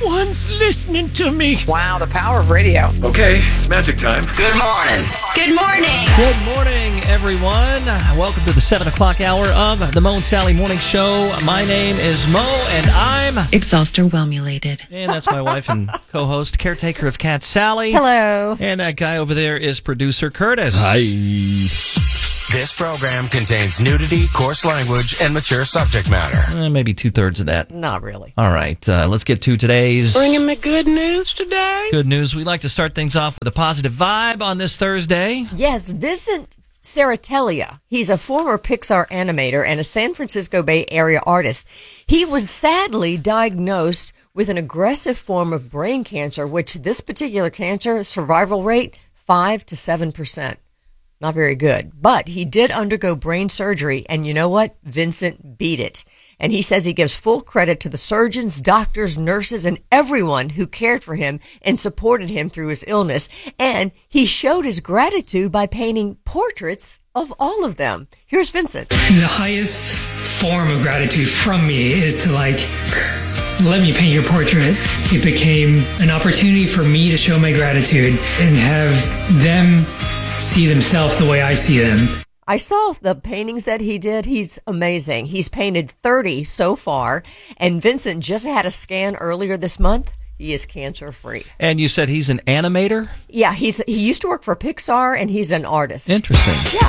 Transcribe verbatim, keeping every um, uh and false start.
one's listening to me. Wow, the power of radio. Okay, it's magic time. Good morning. Good morning. Good morning, everyone. Welcome to the seven o'clock hour of the Mo and Sally Morning Show. My name is Mo, and I'm... Exhauster well-mulated. And that's my wife and co-host, caretaker of Cat Sally. Hello. And that guy over there is producer Curtis. Hi. This program contains nudity, coarse language, and mature subject matter. Eh, maybe two-thirds of that. Not really. All right, uh, let's get to today's... Bringing me good news today? Good news. We'd like to start things off with a positive vibe on this Thursday. Yes, Vincent Serratellia. He's a former Pixar animator and a San Francisco Bay Area artist. He was sadly diagnosed with an aggressive form of brain cancer, which this particular cancer survival rate, five to seven percent. Not very good. But he did undergo brain surgery, and you know what? Vincent beat it. And he says he gives full credit to the surgeons, doctors, nurses, and everyone who cared for him and supported him through his illness. And he showed his gratitude by painting portraits of all of them. Here's Vincent. The highest form of gratitude from me is to, like, let me paint your portrait. It became an opportunity for me to show my gratitude and have them see themselves the way I see them. I saw the paintings that he did. He's amazing. He's painted thirty so far, and Vincent just had a scan earlier this month. He is cancer-free. And you said he's an animator? Yeah, he's he used to work for Pixar, and he's an artist. Interesting. Yeah.